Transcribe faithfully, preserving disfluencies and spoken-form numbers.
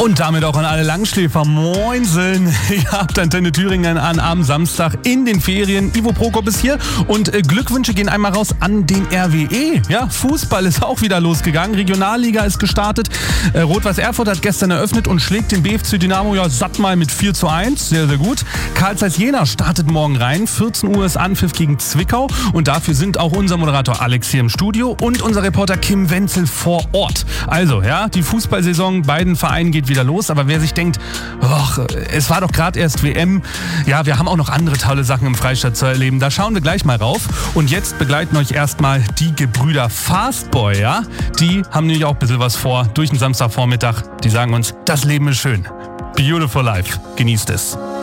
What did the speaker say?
Und damit auch an alle Langschläfer. Moinsen. Ihr habt Antenne Thüringen an am Samstag in den Ferien. Ivo Prokop ist hier und äh, Glückwünsche gehen einmal raus an den R W E. Ja, Fußball ist auch wieder losgegangen. Regionalliga ist gestartet. Äh, Rot-Weiß Erfurt hat gestern eröffnet und schlägt den B F C Dynamo ja satt mal mit vier zu eins. Sehr, sehr gut. Karl Zeiss Jena startet morgen rein. vierzehn Uhr ist Anpfiff gegen Zwickau. Und dafür sind auch unser Moderator Alex hier im Studio und unser Reporter Kim Wenzel vor Ort. Also, ja, die Fußballsaison beiden Vereinen geht wieder los, aber wer sich denkt, och, es war doch gerade erst W M, ja, wir haben auch noch andere tolle Sachen im Freistaat zu erleben, da schauen wir gleich mal rauf. Und jetzt begleiten euch erstmal die Gebrüder Fastboy, ja, die haben nämlich auch ein bisschen was vor durch den Samstagvormittag, die sagen uns, das Leben ist schön. Beautiful life, genießt es.